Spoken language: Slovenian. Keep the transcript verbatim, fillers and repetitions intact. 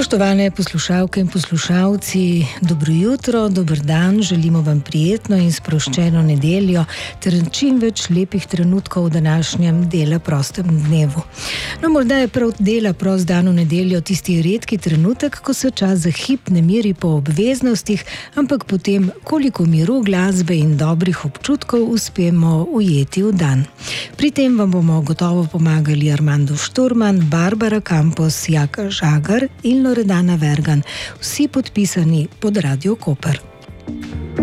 Spoštovane poslušalke in poslušalci, dobro jutro, dober dan, želimo vam prijetno in sproščeno nedeljo ter čim več lepih trenutkov v današnjem dela prostem dnevu. No, morda je prav dela prost dan v nedeljo tisti redki trenutek, ko se čas za hip ne miri po obveznostih, ampak potem, koliko miru, glasbe in dobrih občutkov uspemo ujeti v dan. Pri tem vam bomo gotovo pomagali Armando Šturman, Barbara Campos, Jaka Žagar in Loredana Vergan, vsi podpisani pod Radio Koper.